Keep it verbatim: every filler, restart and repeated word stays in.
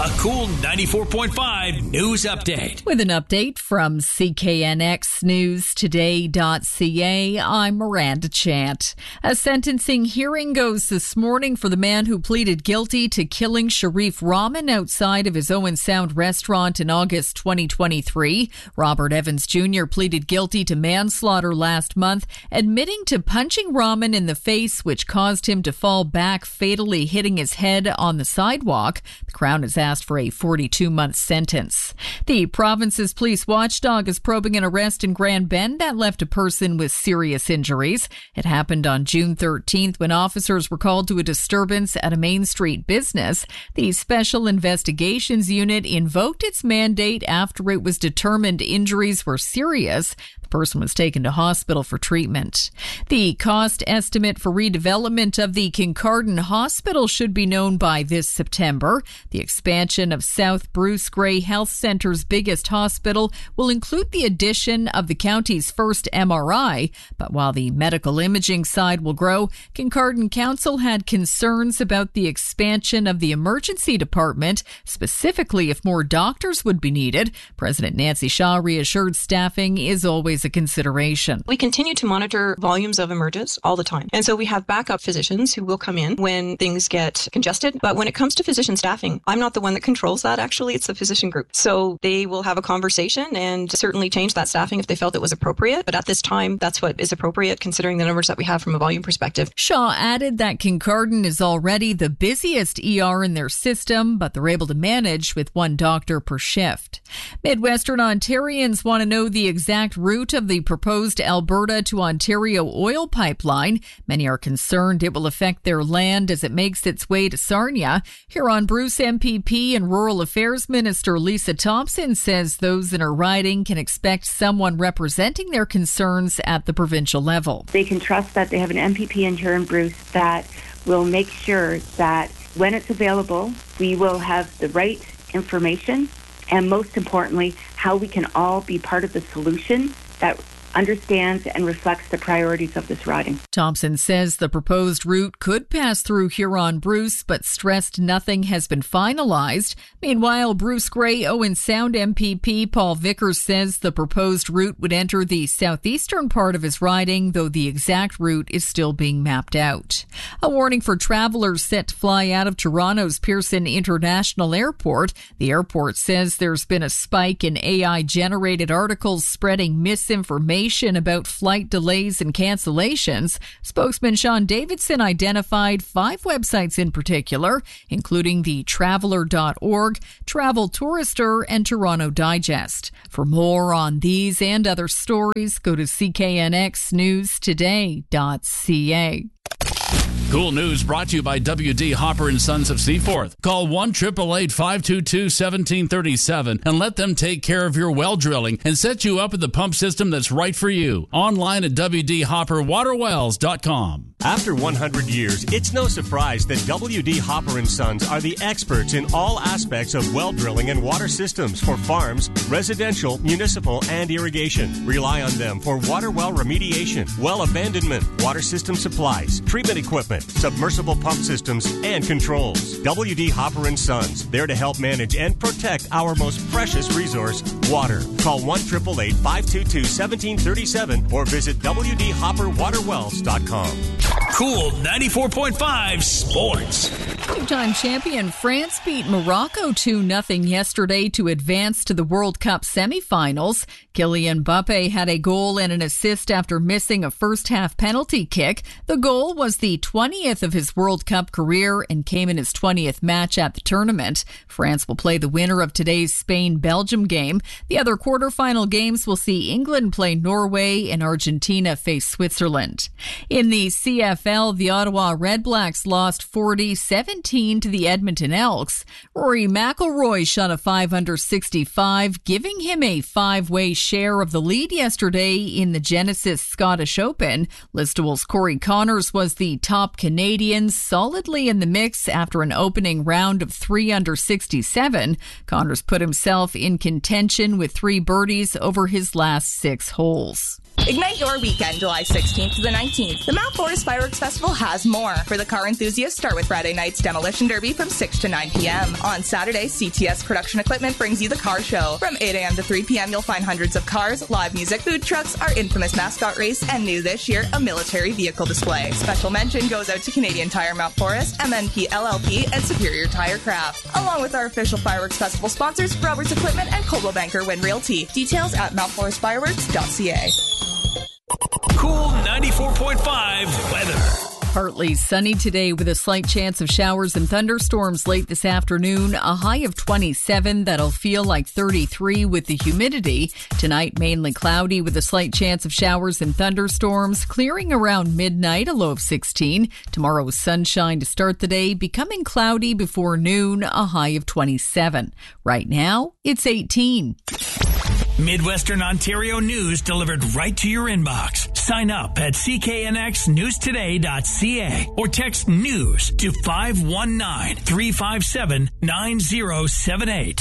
A Cool ninety-four point five news update. With an update from C K N X News Today dot C A, I'm Miranda Chant. A sentencing hearing goes this morning for the man who pleaded guilty to killing Sharif Rahman outside of his Owen Sound restaurant in August twenty twenty-three. Robert Evans Junior pleaded guilty to manslaughter last month, admitting to punching Rahman in the face, which caused him to fall back, fatally hitting his head on the sidewalk. The Crown has asked for a forty-two month sentence. The province's police watchdog is probing an arrest in Grand Bend that left a person with serious injuries. It happened on June thirteenth when officers were called to a disturbance at a Main Street business. The Special Investigations Unit invoked its mandate after it was determined injuries were serious. The person was taken to hospital for treatment. The cost estimate for redevelopment of the Kincardine Hospital should be known by this September. The expansion of South Bruce Grey Health Centre's biggest hospital will include the addition of the county's first M R I. But while the medical imaging side will grow, Kincardine Council had concerns about the expansion of the emergency department, specifically if more doctors would be needed. President Nancy Shaw reassured staffing is always a consideration. We continue to monitor volumes of emerges all the time. And so we have backup physicians who will come in when things get congested. But when it comes to physician staffing, I'm not the one that controls that. Actually, it's the physician group. So they will have a conversation and certainly change that staffing if they felt it was appropriate. But at this time, that's what is appropriate considering the numbers that we have from a volume perspective. Shaw added that Kincardine is already the busiest E R in their system, but they're able to manage with one doctor per shift. Midwestern Ontarians want to know the exact route of the proposed Alberta to Ontario oil pipeline. Many are concerned it will affect their land as it makes its way to Sarnia. Huron Bruce M P P and Rural Affairs Minister Lisa Thompson says those in her riding can expect someone representing their concerns at the provincial level. They can trust that they have an M P P in Huron Bruce that will make sure that when it's available, we will have the right information and most importantly, how we can all be part of the solution that understands and reflects the priorities of this riding. Thompson says the proposed route could pass through Huron Bruce, but stressed nothing has been finalized. Meanwhile, Bruce Grey Owen Sound M P P Paul Vickers says the proposed route would enter the southeastern part of his riding, though the exact route is still being mapped out. A warning for travelers set to fly out of Toronto's Pearson International Airport. The airport says there's been a spike in A I-generated articles spreading misinformation about flight delays and cancellations. Spokesman Sean Davidson identified five websites in particular, including the traveler dot org, Travel Tourister, and Toronto Digest. For more on these and other stories, go to C K N X News Today dot C A. Cool News brought to you by W D Hopper and Sons of Seaforth. Call one eight eight eight, five two two, one seven three seven and let them take care of your well drilling and set you up with the pump system that's right for you. Online at w d hopper water wells dot com. After one hundred years, it's no surprise that W D Hopper and Sons are the experts in all aspects of well drilling and water systems for farms, residential, municipal, and irrigation. Rely on them for water well remediation, well abandonment, water system supplies, treatment equipment, submersible pump systems, and controls. W D Hopper and Sons, there to help manage and protect our most precious resource, water. Call one eight eight eight, five two two, one seven three seven or visit w d hopper water wells dot com. Cool ninety-four point five Sports. Two-time champion France beat Morocco two nothing yesterday to advance to the World Cup semifinals. Kylian Mbappe had a goal and an assist after missing a first-half penalty kick. The goal was the twentieth of his World Cup career and came in his twentieth match at the tournament. France will play the winner of today's Spain-Belgium game. The other quarterfinal games will see England play Norway and Argentina face Switzerland. In the C F L, the Ottawa Red Blacks lost forty seventeen to the Edmonton Elks. Rory McIlroy shot a five under sixty-five, giving him a five-way share of the lead yesterday in the Genesis Scottish Open. Listowel's Corey Connors was the top Canadian, solidly in the mix after an opening round of three under sixty-seven. Connors put himself in contention with three birdies over his last six holes. Ignite your weekend July sixteenth to the nineteenth. The Mount Forest Fireworks Festival has more. For the car enthusiasts, start with Friday night's Demolition Derby from six to nine p.m. On Saturday, C T S Production Equipment brings you the car show. From eight a.m. to three p.m., you'll find hundreds of cars, live music, food trucks, our infamous mascot race, and new this year, a military vehicle display. Special mention goes out to Canadian Tire Mount Forest, M N P L L P, and Superior Tire Craft, along with our official Fireworks Festival sponsors, Roberts Equipment and Coldwell Banker Wind Realty. Details at mount forest fireworks dot c a. Cool ninety-four point five weather. Partly sunny today with a slight chance of showers and thunderstorms late this afternoon. A high of twenty-seven. That'll feel like thirty-three with the humidity. Tonight, mainly cloudy with a slight chance of showers and thunderstorms. Clearing around midnight, a low of sixteen. Tomorrow, sunshine to start the day, becoming cloudy before noon, a high of twenty-seven. Right now, it's eighteen. Midwestern Ontario news delivered right to your inbox. Sign up at c k n x news today dot c a or text news to five one nine, three five seven, nine zero seven eight.